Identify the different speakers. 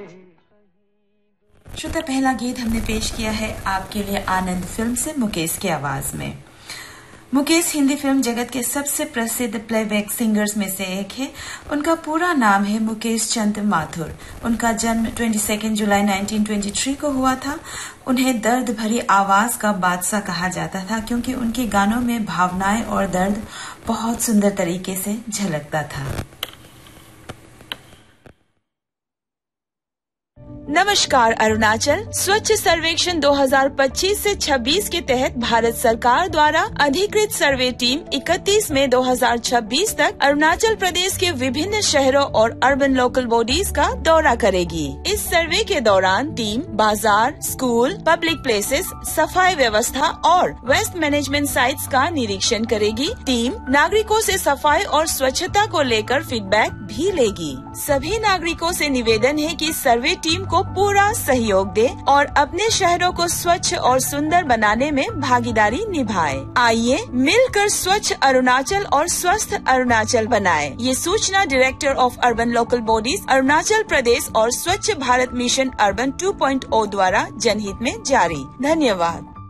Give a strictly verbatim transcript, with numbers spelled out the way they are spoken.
Speaker 1: श्रोता, पहला गीत हमने पेश किया है आपके लिए आनंद फिल्म से मुकेश की आवाज में। मुकेश हिंदी फिल्म जगत के सबसे प्रसिद्ध प्लेबैक सिंगर्स में से एक है। उनका पूरा नाम है मुकेश चंद्र माथुर। उनका जन्म बाईस जुलाई उन्नीस सौ तेईस को हुआ था। उन्हें दर्द भरी आवाज का बादशाह कहा जाता था क्योंकि उनके गानों में भावनाएं और दर्द बहुत सुंदर तरीके से झलकता था। नमस्कार अरुणाचल। स्वच्छ सर्वेक्षण दो हज़ार पच्चीस से छब्बीस के तहत भारत सरकार द्वारा अधिकृत सर्वे टीम इकतीस मई दो हज़ार छब्बीस तक अरुणाचल प्रदेश के विभिन्न शहरों और अर्बन लोकल बॉडीज का दौरा करेगी। इस सर्वे के दौरान टीम बाजार, स्कूल, पब्लिक प्लेसेस, सफाई व्यवस्था और वेस्ट मैनेजमेंट साइट्स का निरीक्षण करेगी। टीम नागरिकों से सफाई और स्वच्छता को लेकर फीडबैक भी लेगी। सभी नागरिकों से निवेदन है कि सर्वे टीम को पूरा सहयोग दे और अपने शहरों को स्वच्छ और सुंदर बनाने में भागीदारी निभाए। आइए मिलकर स्वच्छ अरुणाचल और स्वस्थ अरुणाचल बनाएं। ये सूचना director of urban local bodies Arunachal Pradesh और स्वच्छ Bharat mission urban two point ओ द्वारा जनहित में जारी। धन्यवाद।